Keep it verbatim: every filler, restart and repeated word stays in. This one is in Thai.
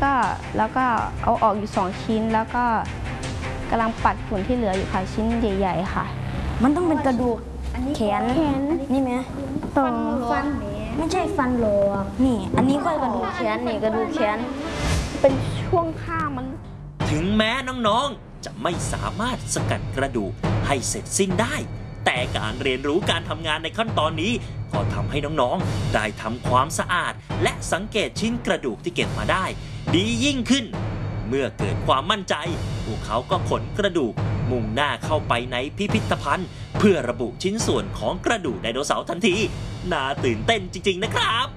ก็แล้วก็เอาออกอยู่สองชิ้นแล้วก็กำลังปัดฝุ่นที่เหลืออยู่ค่ะชิ้นใหญ่ๆค่ะมันต้องเป็นกระดูกแขนนี่ไหมตรงฟันไม่ใช่ฟันหรอกนี่อันนี้ก็กระดูกแขนนี่กระดูกแขนเป็นช่วงข้างมันถึงแม้น้องๆจะไม่สามารถสกัดกระดูกให้เสร็จสิ้นได้แต่การเรียนรู้การทำงานในขั้นตอนนี้ก็ทำให้น้องๆได้ทำความสะอาดและสังเกตชิ้นกระดูกที่เก็บมาได้ดียิ่งขึ้นเมื่อเกิดความมั่นใจพวกเขาก็ขนกระดูกมุ่งหน้าเข้าไปในพิพิธภัณฑ์เพื่อระบุชิ้นส่วนของกระดูกไดโนเสาร์ทันทีน่าตื่นเต้นจริงๆนะครับ